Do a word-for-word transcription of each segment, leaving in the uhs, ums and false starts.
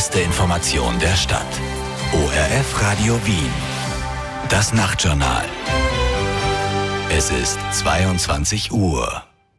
beste Information der Stadt. O R F Radio Wien. Das Nachtjournal. Es ist zweiundzwanzig Uhr.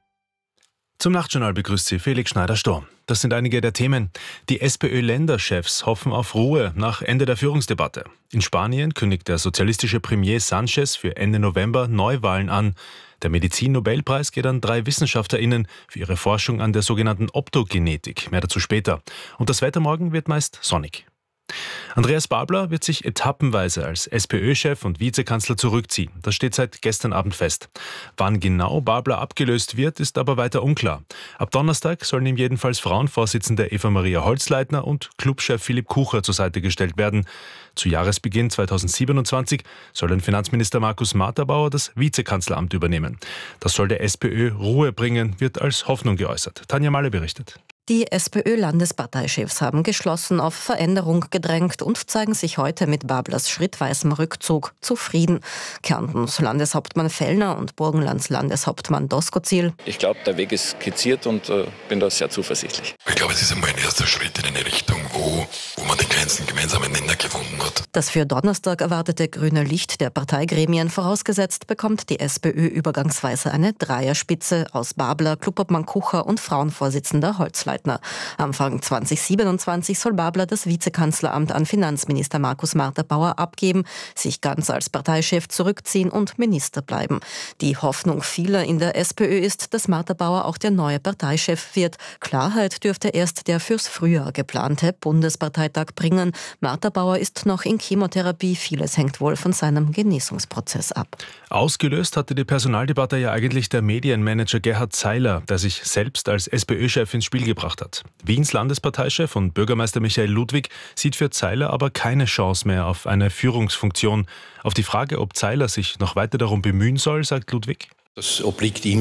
Zum Nachtjournal begrüßt Sie Felix Schneider-Sturm. Das sind einige der Themen. Die SPÖ-Länderchefs hoffen auf Ruhe nach Ende der Führungsdebatte. In Spanien kündigt der sozialistische Premier Sánchez für Ende November Neuwahlen an. Der Medizin-Nobelpreis geht an drei WissenschaftlerInnen für ihre Forschung an der sogenannten Optogenetik. Mehr dazu später. Und das Wetter morgen wird meist sonnig. Andreas Babler wird sich etappenweise als SPÖ-Chef und Vizekanzler zurückziehen. Das steht seit gestern Abend fest. Wann genau Babler abgelöst wird, ist aber weiter unklar. Ab Donnerstag sollen ihm jedenfalls Frauenvorsitzende Eva-Maria Holzleitner und Clubchef Philipp Kucher zur Seite gestellt werden. Zu Jahresbeginn zweitausendsiebenundzwanzig soll dann Finanzminister Markus Marterbauer das Vizekanzleramt übernehmen. Das soll der SPÖ Ruhe bringen, wird als Hoffnung geäußert. Tanja Malle berichtet. Die SPÖ-Landesparteichefs haben geschlossen auf Veränderung gedrängt und zeigen sich heute mit Bablers schrittweisem Rückzug zufrieden. Kärntens Landeshauptmann Fellner und Burgenlands Landeshauptmann Doskozil. Ich glaube, der Weg ist skizziert und äh, bin da sehr zuversichtlich. Ich glaube, es ist einmal ein erster Schritt in eine Richtung, wo, wo man den kleinsten gemeinsamen Nenner gefunden hat. Das für Donnerstag erwartete grüne Licht der Parteigremien vorausgesetzt, bekommt die SPÖ übergangsweise eine Dreierspitze aus Babler, Klubobmann Kucher und Frauenvorsitzender Holzleitner. Anfang zweitausendsiebenundzwanzig soll Babler das Vizekanzleramt an Finanzminister Markus Marterbauer abgeben, sich ganz als Parteichef zurückziehen und Minister bleiben. Die Hoffnung vieler in der SPÖ ist, dass Marterbauer auch der neue Parteichef wird. Klarheit dürfte erst der fürs Frühjahr geplante Bundesparteitag bringen. Marterbauer ist noch in Chemotherapie. Vieles hängt wohl von seinem Genesungsprozess ab. Ausgelöst hatte die Personaldebatte ja eigentlich der Medienmanager Gerhard Zeiler, der sich selbst als SPÖ-Chef ins Spiel gebracht hat. Wiens Landesparteichef und Bürgermeister Michael Ludwig sieht für Zeiler aber keine Chance mehr auf eine Führungsfunktion. Auf die Frage, ob Zeiler sich noch weiter darum bemühen soll, sagt Ludwig: Das obliegt ihm.